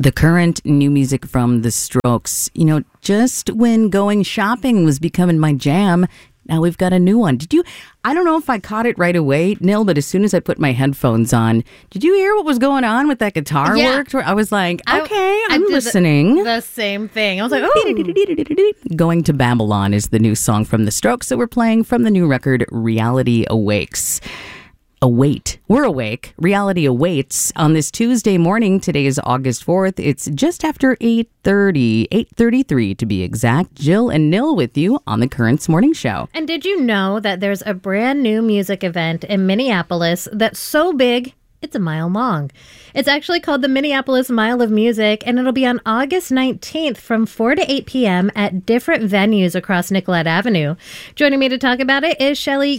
The current new music from The Strokes, just when going shopping was becoming my jam, now we've got a new one. I don't know if I caught it right away, Nil, but as soon as I put my headphones on, did you hear what was going on with that guitar work? I was like, okay, I'm listening. The same thing. I was like, oh. Going to Babylon is the new song from The Strokes that we're playing from the new record, Reality Awakes. We're awake. Reality awaits on this Tuesday morning. Today is August 4th. It's just after 8:33 to be exact. Jill and Nil with you on the Currents Morning Show. And did you know that there's a brand new music event in Minneapolis that's so big, it's a mile long? It's actually called the Minneapolis Mile of Music, and it'll be on August 19th from 4 to 8 p.m. at different venues across Nicollet Avenue. Joining me to talk about it is Shelly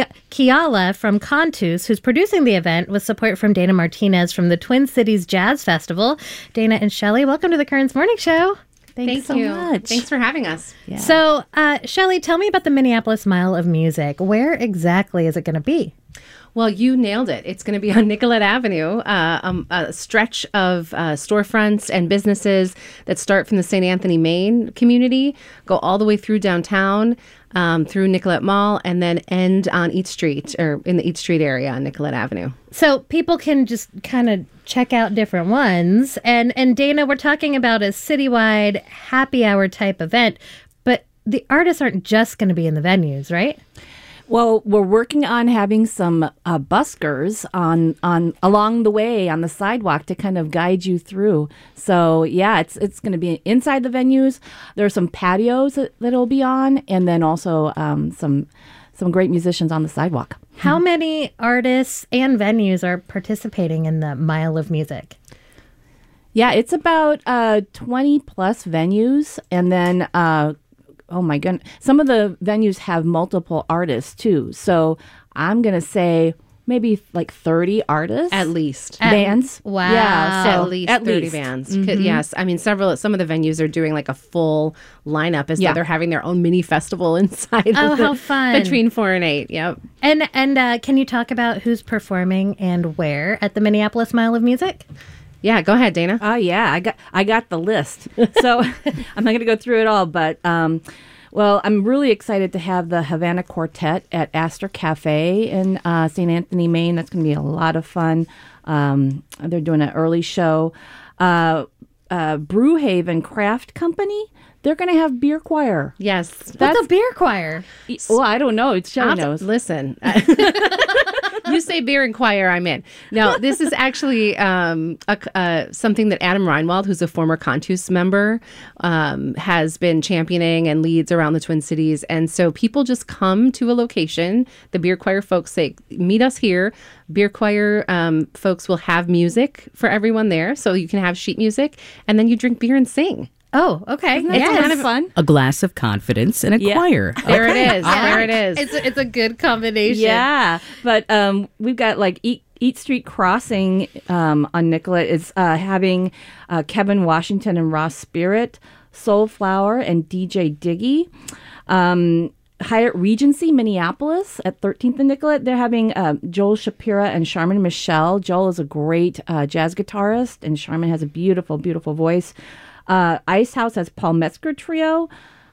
Kiala from Contus, who's producing the event with support from Dana Martinez from the Twin Cities Jazz Festival. Dana and Shelly, welcome to the Currents Morning Show. Thanks so much. Thanks for having us. Yeah. So, Shelly, tell me about the Minneapolis Mile of Music. Where exactly is it going to be? Well, you nailed it. It's going to be on Nicollet Avenue, a stretch of storefronts and businesses that start from the St. Anthony, Maine community, go all the way through downtown, through Nicollet Mall, and then end on East Street, or in the East Street area on Nicollet Avenue. So people can just kind of check out different ones. And Dana, we're talking about a citywide happy hour type event, but the artists aren't just going to be in the venues, right? Well, we're working on having some buskers on along the way on the sidewalk to kind of guide you through. So yeah, it's going to be inside the venues. There are some patios that it'll be on, and then also some great musicians on the sidewalk. How many artists and venues are participating in the Mile of Music? Yeah, it's about 20 plus venues, and then. Oh my goodness. Some of the venues have multiple artists too. So I'm going to say maybe like 30 artists. At least. Bands. Wow. Yeah. So at least 30 bands. Mm-hmm. Yes. I mean, some of the venues are doing like a full lineup as though they're having their own mini festival inside. Oh, how fun. Between 4 and 8. Yep. And can you talk about who's performing and where at the Minneapolis Mile of Music? Yeah, go ahead, Dana. Oh yeah, I got the list. So I'm not going to go through it all, but well, I'm really excited to have the Havana Quartet at Astor Cafe in St. Anthony, Maine. That's going to be a lot of fun. They're doing an early show. Brewhaven Craft Company. They're going to have beer choir. Yes. What's a beer choir? Well, I don't know. It's Shelly knows. Listen. You say beer and choir, I'm in. No, this is actually something that Adam Reinwald, who's a former Contus member, has been championing and leads around the Twin Cities. And so people just come to a location. The beer choir folks say, meet us here. Beer choir folks will have music for everyone there. So you can have sheet music, and then you drink beer and sing. Oh, okay. It's kind of fun. A glass of confidence and a choir. There it is. There it is. It's a good combination. Yeah, but we've got like Eat Street Crossing on Nicollet is having Kevin Washington and Ross Spirit, Soulflower, and DJ Diggy. Hyatt Regency, Minneapolis at 13th and Nicollet. They're having Joel Shapira and Charmin Michelle. Joel is a great jazz guitarist, and Charmin has a beautiful, beautiful voice. Ice House has Paul Metzger Trio.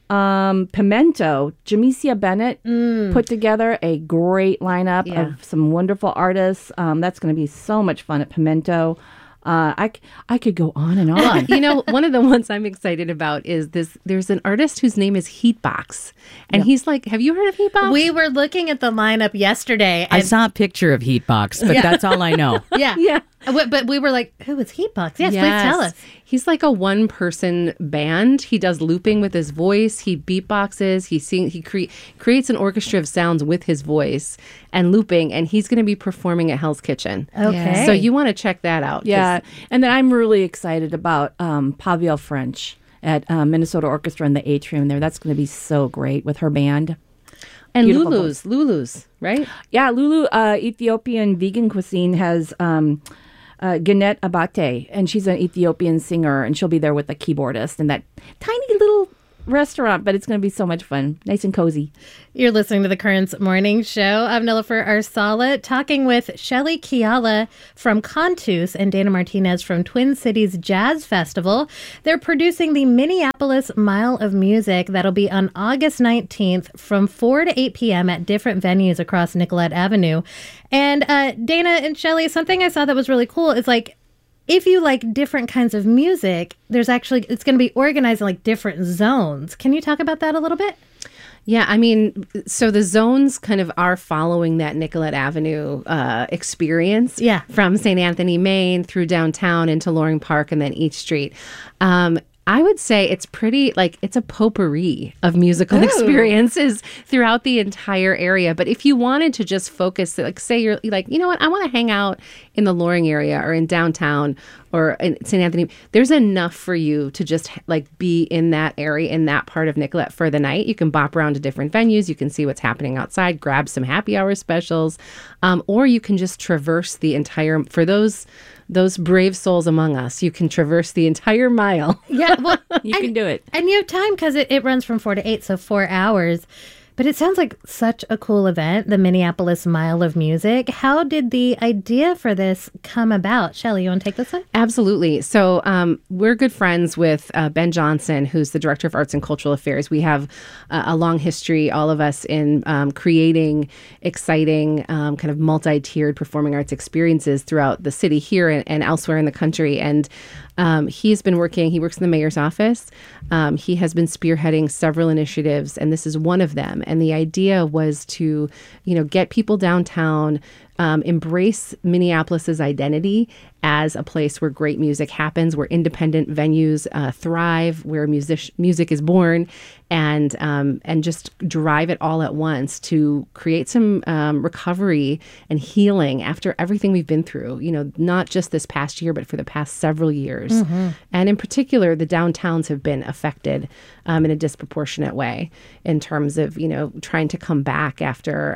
Pimento, Jamesia Bennett put together a great lineup of some wonderful artists. That's going to be so much fun at Pimento. I could go on and on. You know, one of the ones I'm excited about is this. There's an artist whose name is Heatbox. And he's like, have you heard of Heatbox? We were looking at the lineup yesterday. I saw a picture of Heatbox, but that's all I know. Yeah. But we were like, who is Heatbox? Yes, please tell us. He's like a one-person band. He does looping with his voice. He beatboxes. He sings. He creates an orchestra of sounds with his voice and looping. And he's going to be performing at Hell's Kitchen. Okay. So you want to check that out. Yeah. And then I'm really excited about Pavel French at Minnesota Orchestra in the atrium there. That's going to be so great with her band. And Beautiful Lulu's, right? Yeah, Lulu, Ethiopian vegan cuisine has Ganet Abate, and she's an Ethiopian singer, and she'll be there with the keyboardist and that tiny little restaurant, but it's going to be so much fun. Nice and cozy. You're listening to the Currents Morning Show. I'm Nilofer Arsala, talking with Shelly Kiala from Contus and Dana Martinez from Twin Cities Jazz Festival. They're producing the Minneapolis Mile of Music that'll be on August 19th from 4 to 8 p.m. at different venues across Nicollet Avenue. And Dana and Shelly, something I saw that was really cool is like, if you like different kinds of music, it's going to be organized in like different zones. Can you talk about that a little bit? Yeah, I mean, so the zones kind of are following that Nicollet Avenue experience. Yeah. From St. Anthony, Maine, through downtown into Loring Park and then East Street. I would say it's pretty, like, it's a potpourri of musical experiences throughout the entire area. But if you wanted to just focus, like, say you're like, you know what, I want to hang out in the Loring area or in downtown or in St. Anthony, there's enough for you to just, like, be in that area, in that part of Nicollet for the night. You can bop around to different venues. You can see what's happening outside, grab some happy hour specials, or you can just traverse the entire, for those brave souls among us, you can traverse the entire mile. Yeah, well, You can do it. And you have time because it runs from 4 to 8, so 4 hours. But it sounds like such a cool event, the Minneapolis Mile of Music. How did the idea for this come about? Shelly, you want to take this one? Absolutely. So we're good friends with Ben Johnson, who's the Director of Arts and Cultural Affairs. We have a long history, all of us, in creating exciting kind of multi-tiered performing arts experiences throughout the city here and elsewhere in the country. And he works in the mayor's office. He has been spearheading several initiatives, and this is one of them. And the idea was to, get people downtown, embrace Minneapolis's identity as a place where great music happens, where independent venues thrive, where music is born, and just drive it all at once to create some recovery and healing after everything we've been through, not just this past year, but for the past several years. Mm-hmm. And in particular, the downtowns have been affected in a disproportionate way in terms of, trying to come back after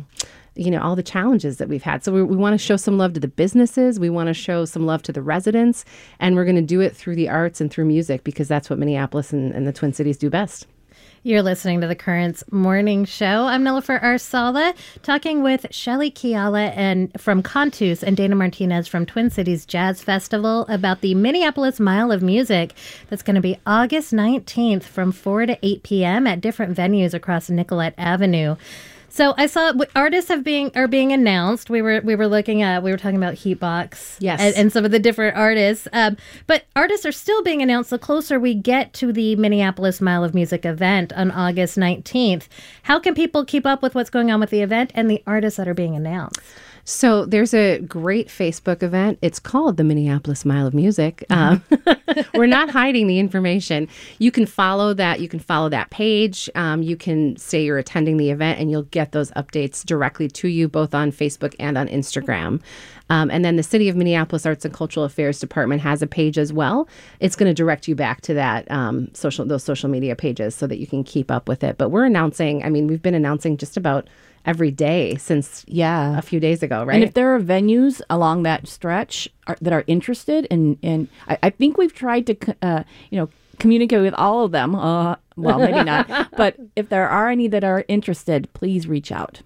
all the challenges that we've had. So we want to show some love to the businesses. We want to show some love to the residents. And we're going to do it through the arts and through music because that's what Minneapolis and the Twin Cities do best. You're listening to the Currents Morning Show. I'm Nilofer Arsala, talking with Shelly Kiala and from Contus and Dana Martinez from Twin Cities Jazz Festival about the Minneapolis Mile of Music that's going to be August 19th from 4 to 8 p.m. at different venues across Nicollet Avenue. So I saw artists are being announced. We were talking about Heatbox, yes, and some of the different artists. But artists are still being announced the closer we get to the Minneapolis Mile of Music event on August 19th. How can people keep up with what's going on with the event and the artists that are being announced? So there's a great Facebook event. It's called the Minneapolis Mile of Music. We're not hiding the information. You can follow that. You can follow that page. You can say you're attending the event, and you'll get those updates directly to you, both on Facebook and on Instagram. And then the City of Minneapolis Arts and Cultural Affairs Department has a page as well. It's going to direct you back to that those social media pages so that you can keep up with it. But we're announcing. I mean, we've been announcing just about every day since a few days ago, right? And if there are venues along that stretch that are interested in I think we've tried to communicate with all of them. Well, maybe not. But if there are any that are interested, please reach out.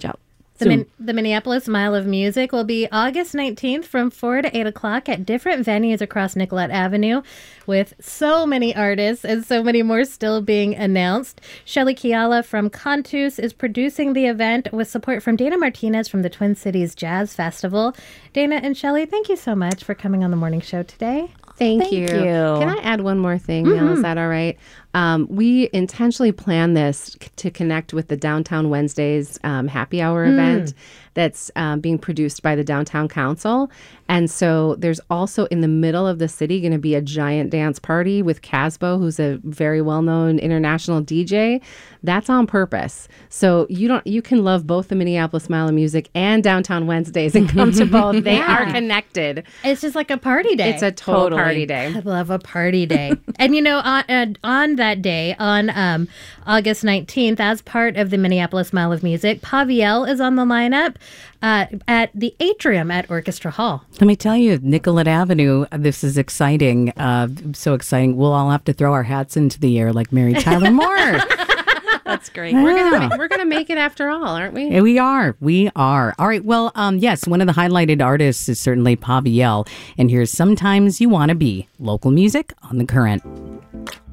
The Minneapolis Mile of Music will be August 19th from 4 to 8 o'clock at different venues across Nicollet Avenue with so many artists and so many more still being announced. Shelly Kiala from Contus is producing the event with support from Dana Martinez from the Twin Cities Jazz Festival. Dana and Shelly, thank you so much for coming on the morning show today. Thank you. Can I add one more thing, Neil? Is that all right? We intentionally planned this to connect with the Downtown Wednesdays happy hour event that's being produced by the Downtown Council. And so there's also in the middle of the city going to be a giant dance party with Casbo, who's a very well-known international DJ. That's on purpose. So you can love both the Minneapolis Mile of Music and Downtown Wednesdays and come to both. They are connected. It's just like a party day. It's a total party day. I love a party day. And on that day on August 19th, as part of the Minneapolis Mile of Music, Paviel is on the lineup at the Atrium at Orchestra Hall. Let me tell you, Nicollet Avenue, this is exciting. So exciting. We'll all have to throw our hats into the air like Mary Tyler Moore. That's great. We're gonna make it after all, aren't we? Yeah, we are. All right. Well, yes, one of the highlighted artists is certainly Paviel. And here's Sometimes You Want to Be. Local music on The Current.